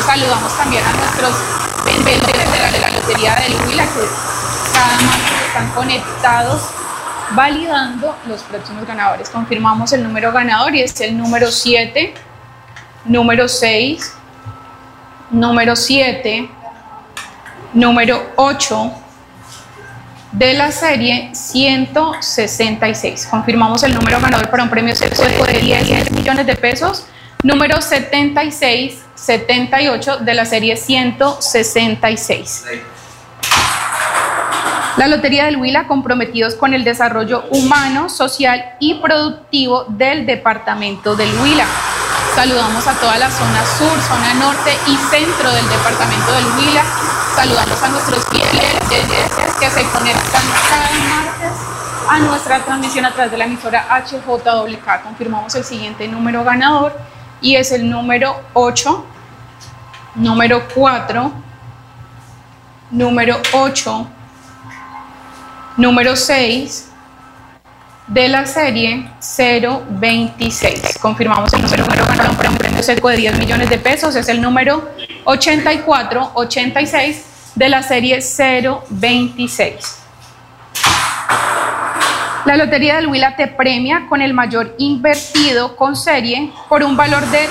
Saludamos también a nuestros vendedores de la Lotería del Huila, que cada martes están conectados validando los próximos ganadores. Confirmamos el número ganador y es el número 7, número 6, número 7, número 8 de la serie 166. Confirmamos el número ganador para un premio seco de 10 millones de pesos, número 7678 de la serie 166. La Lotería del Huila, comprometidos con el desarrollo humano, social y productivo del departamento del Huila. Saludamos a toda la zona sur, zona norte y centro del departamento del Huila. Saludamos a nuestros fieles que se conectan cada martes a nuestra transmisión a través de la emisora HJWK. Confirmamos el siguiente número ganador y es el número 8, número 4, número 8, número 6 de la serie 026. Confirmamos el número ganador para un premio seco de 10 millones de pesos. Es el número 8486 de la serie 026. La Lotería del Huila te premia con el mayor invertido con serie por un valor de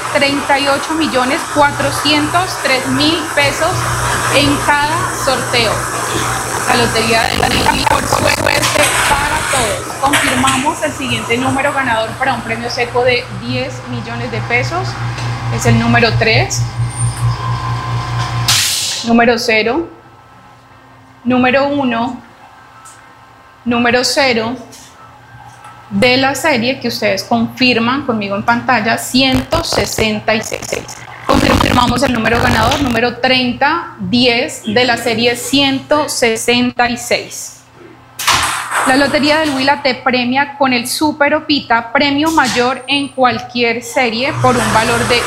38.403.000 pesos en cada sorteo. La Lotería del Huila, por suerte para todos. Confirmamos el siguiente número ganador para un premio seco de 10 millones de pesos. Es el número 3, número 0, número 1, número 0 de la serie que ustedes confirman conmigo en pantalla, 166. Confirmamos el número ganador, número 3010 de la serie 166. La Lotería del Huila te premia con el Super Opita, premio mayor en cualquier serie, por un valor de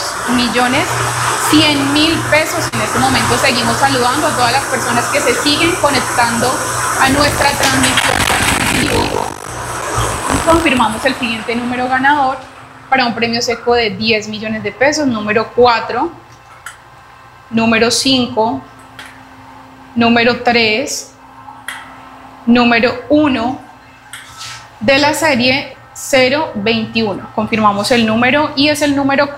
2.100.000 pesos. En este momento seguimos saludando a todas las personas que se siguen conectando a nuestra transmisión en vivo. Confirmamos el siguiente número ganador para un premio seco de 10 millones de pesos, número 4, número 5, número 3, número 1 de la serie 021. Confirmamos el número y es el número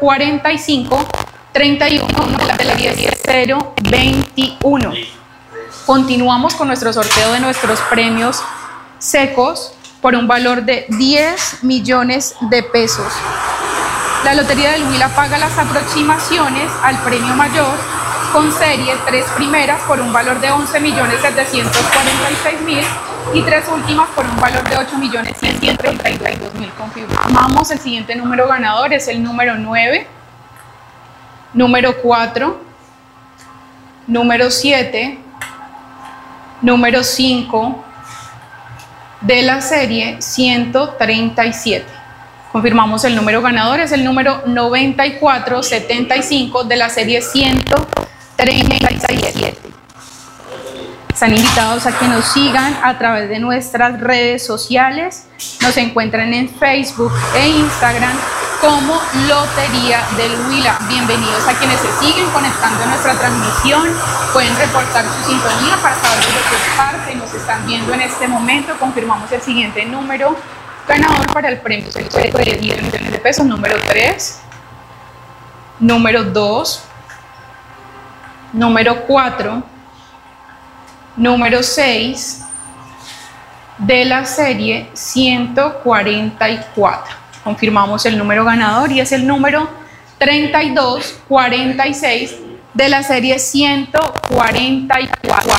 4531 de la serie 021. Continuamos con nuestro sorteo de nuestros premios secos por un valor de 10 millones de pesos. La Lotería del Huila paga las aproximaciones al premio mayor con serie 3 primeras por un valor de 11.746.000 y 3 últimas por un valor de 8.132.000. Confirmamos el siguiente número ganador, es el número 9, número 4, número 7, número 5 de la serie 137. Confirmamos el número ganador, es el número 9475 de la serie 137. Están invitados a que nos sigan a través de nuestras redes sociales. Nos encuentran en Facebook e Instagram como Lotería del Huila. Bienvenidos a quienes se siguen conectando a nuestra transmisión. Pueden reportar su sintonía para saber de qué parte nos están viendo en este momento. Confirmamos el siguiente número ganador para el premio seco de 10 millones de pesos, número 3, número 2, número 4, número 6 de la serie 144. Confirmamos el número ganador y es el número 3246 de la serie 144.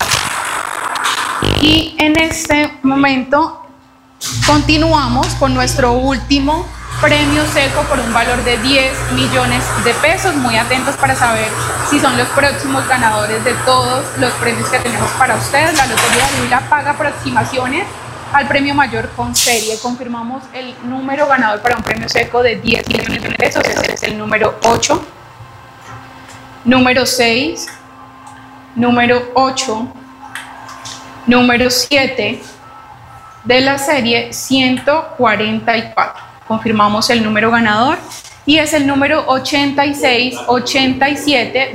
Y en este momento continuamos con nuestro último premio seco por un valor de 10 millones de pesos. Muy atentos para saber si son los próximos ganadores de todos los premios que tenemos para ustedes. La Lotería del Huila paga aproximaciones al premio mayor con serie. Confirmamos el número ganador para un premio seco de 10 millones de pesos. Ese es el número 8, número 6, número 8, número 7 de la serie 144. Confirmamos el número ganador y es el número 8687